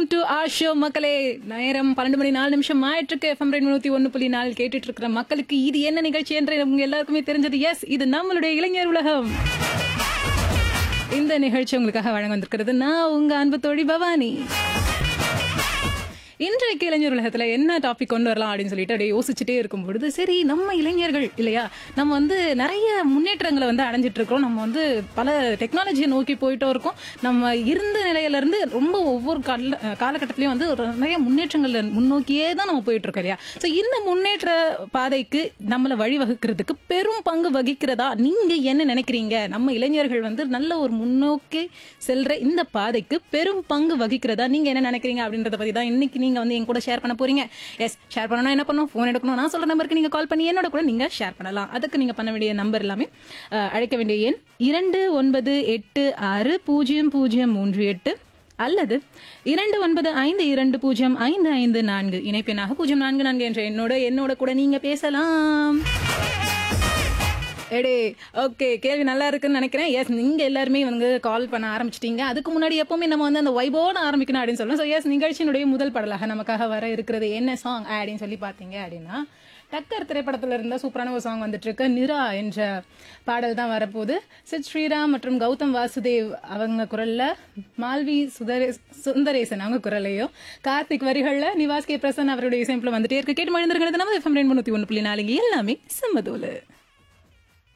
Welcome to R show மக்களே. நேரம் 12 மணி 4 நிமிஷம் ஆயிட்டு எஃப்எம் 101.4 கேட்டுட்டு இருக்கிற மக்களுக்கு இது என்ன நிகழ்ச்சி என்று உங்க எல்லாருக்குமே தெரிஞ்சது. எஸ், இது நம்மளுடைய இளைஞர் உலகம். இந்த நிகழ்ச்சி உங்களுக்காக வழங்க வந்திருக்கிறது நான் உங்க அன்பு தோழி பவானி. இன்றைக்கு இளைஞர் உலகத்துல என்ன டாபிக் கொண்டு வரலாம் அப்படின்னு சொல்லிட்டு அப்படியே யோசிச்சுட்டே இருக்கும் பொழுது, சரி நம்ம இளைஞர்கள் இல்லையா, நம்ம வந்து நிறைய முன்னேற்றங்களை வந்து அடைஞ்சிட்டு இருக்கோம். நம்ம வந்து பல டெக்னாலஜியை நோக்கி போயிட்டோ இருக்கோம். நம்ம இருந்த நிலையில இருந்து ரொம்ப ஒவ்வொரு காலகட்டத்திலயும் வந்து ஒரு நிறைய முன்னேற்றங்கள் முன்னோக்கியே தான் நம்ம போயிட்டு இருக்கோம் இல்லையா. ஸோ இந்த முன்னேற்ற பாதைக்கு நம்மளை வழிவகுக்கிறதுக்கு பெரும் பங்கு வகிக்கிறதா நீங்க என்ன நினைக்கிறீங்க? நம்ம இளைஞர்கள் வந்து நல்ல ஒரு முன்னோக்கி செல்ற இந்த பாதைக்கு பெரும் பங்கு வகிக்கிறதா நீங்க என்ன நினைக்கிறீங்க அப்படின்றத பத்தி தான் இன்னைக்கு நீங்க வந்து என் கூட ஷேர் பண்ண போறீங்க. எஸ், ஷேர் பண்ணணும் என்ன பண்ணணும், போன் எடுக்கணும். நான் சொல்ற நம்பருக்கு நீங்க கால் பண்ணி என்னோட கூட நீங்க ஷேர் பண்ணலாம். அதுக்கு நீங்க பண்ண வேண்டிய நம்பர் எல்லாமே அழைக்க வேண்டிய எண் 29860038 அல்லது 2952205554 இணைப்பெண்ணாக 044 என்ற என்னோட கூட நீங்க பேசலாம். எடே ஓகே, கேள்வி நல்லா இருக்குன்னு நினைக்கிறேன். எஸ், நீங்க எல்லாருமே வந்து கால் பண்ண ஆரம்பிச்சிட்டீங்க. அதுக்கு முன்னாடி எப்பவுமே நம்ம வந்து அந்த வைபோட ஆரம்பிக்கணும் அப்படின்னு சொல்லலாம். ஸோ எஸ், நிகழ்ச்சியினுடைய முதல் பாடலாக நமக்காக வர இருக்கிறது என்ன சாங் அப்படின்னு சொல்லி பார்த்தீங்க அப்படின்னா, டக்கர் திரைப்படத்தில் இருந்த சூப்பரான ஒரு சாங் வந்துட்டு இருக்கு. நிரா என்ற பாடல் தான் வரப்போகுது. சித் ஸ்ரீராம் மற்றும் கௌதம் வாசுதேவ் அவங்க குரல்ல, மால்வி சுந்தரேசன் அவங்க குரலையும், கார்த்திக் வரிகள்ல நிவாஸ் கே பிரசன் அவருடைய இசையமைப்புல வந்துட்டே இருக்கு. கேட்டு மழுந்திருக்கிறது நம்ம எஃப்எம் 101.4 எல்லாமே செம்மதோல.